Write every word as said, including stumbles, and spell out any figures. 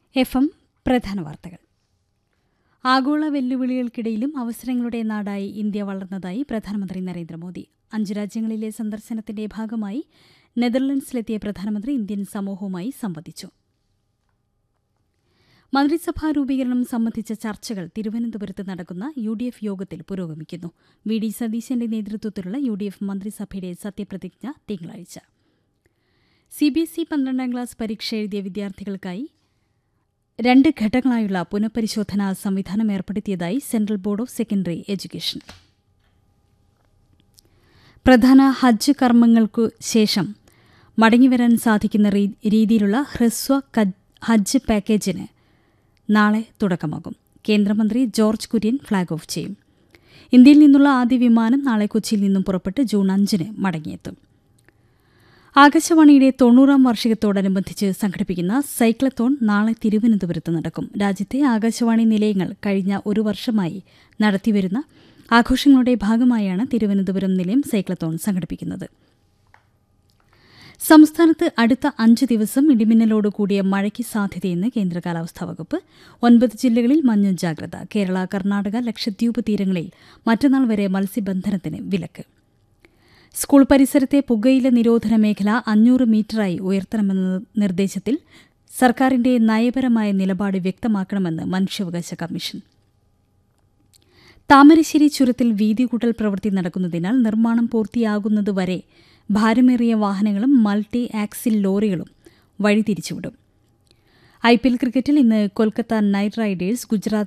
F M പ്രധാന വാർത്തകൾ. ആഗോള വെല്ലുവിളികൾക്കിടയിലും അവസരങ്ങളുടെ നാടായി ഇന്ത്യ വളർന്നതായി പ്രധാനമന്ത്രി നരേന്ദ്രമോദി. അഞ്ചു രാജ്യങ്ങളിലെ സന്ദർശനത്തിന്റെ ഭാഗമായി നെതർലൻഡ്സിലെത്തിയ പ്രധാനമന്ത്രി ഇന്ത്യൻ സമൂഹവുമായി സംവദിച്ചു. മന്ത്രിസഭാ രൂപീകരണം സംബന്ധിച്ച ചർച്ചകൾ തിരുവനന്തപുരത്ത് നടക്കുന്ന യു ഡി എഫ് യോഗത്തിൽ പുരോഗമിക്കുന്നു. വി ഡി സതീശന്റെ നേതൃത്വത്തിലുള്ള യു ഡി എഫ് മന്ത്രിസഭയുടെ സത്യപ്രതിജ്ഞ തിങ്കളാഴ്ച. സി ബി എസ് ഇ പന്ത്രണ്ടാം ക്ലാസ് പരീക്ഷ എഴുതിയ വിദ്യാർത്ഥികൾക്കായി രണ്ട് ഘട്ടങ്ങളായുള്ള പുനഃപരിശോധനാ സംവിധാനം ഏർപ്പെടുത്തിയതായി central board of secondary education. പ്രധാന ഹജ്ജ് കർമ്മങ്ങൾക്കു ശേഷം മടങ്ങിവരാൻ സാധിക്കുന്ന രീതിയിലുള്ള ഹ്രസ്വ ഹജ്ജ് പാക്കേജിന് നാളെ തുടക്കമാകും. കേന്ദ്രമന്ത്രി ജോർജ് കുര്യൻ ഫ്ളാഗ് ഓഫ് ചെയ്യും. ഇന്ത്യയിൽ നിന്നുള്ള ആദ്യ വിമാനം നാളെ കൊച്ചിയിൽ നിന്നും പുറപ്പെട്ട് ജൂൺ അഞ്ചിന് മടങ്ങിയെത്തും. ആകാശവാണിയുടെ തൊണ്ണൂറാം വാർഷികത്തോടനുബന്ധിച്ച് സംഘടിപ്പിക്കുന്ന സൈക്ലത്തോൺ നാളെ തിരുവനന്തപുരത്ത് നടക്കും. രാജ്യത്തെ ആകാശവാണി നിലയങ്ങൾ കഴിഞ്ഞ ഒരു വർഷമായി നടത്തിവരുന്ന ആഘോഷങ്ങളുടെ ഭാഗമായാണ് തിരുവനന്തപുരം നിലയം സൈക്ലത്തോൺ സംഘടിപ്പിക്കുന്നത്. സംസ്ഥാനത്ത് അടുത്ത അഞ്ച് ദിവസം ഇടിമിന്നലോട് കൂടിയ മഴയ്ക്ക് സാധ്യതയെന്ന് കേന്ദ്ര കാലാവസ്ഥാ വകുപ്പ്. ഒൻപത് ജില്ലകളിൽ മഞ്ഞ ജാഗ്രത. കേരള, കർണാടക, ലക്ഷദ്വീപ് തീരങ്ങളിൽ മറ്റന്നാൾ വരെ മത്സ്യബന്ധനത്തിന് വിലക്ക്. സ്കൂൾ പരിസരത്തെ പുകയില നിരോധന മേഖല അഞ്ഞൂറ് മീറ്ററായി ഉയർത്തണമെന്ന നിർദ്ദേശത്തിൽ സർക്കാരിന്റെ നയപരമായ നിലപാട് വ്യക്തമാക്കണമെന്ന് മനുഷ്യാവകാശ കമ്മീഷൻ. താമരശ്ശേരി ചുരത്തിൽ വീതികൂട്ടൽ പ്രവൃത്തി നടക്കുന്നതിനാൽ നിർമ്മാണം പൂർത്തിയാകുന്നതുവരെ ഭാരമേറിയ വാഹനങ്ങളും multi axle ലോറികളും വഴിതിരിച്ചുവിടും. I P L ക്രിക്കറ്റിൽ ഇന്ന് കൊൽക്കത്ത നൈറ്റ് റൈഡേഴ്സ് ഗുജറാത്ത്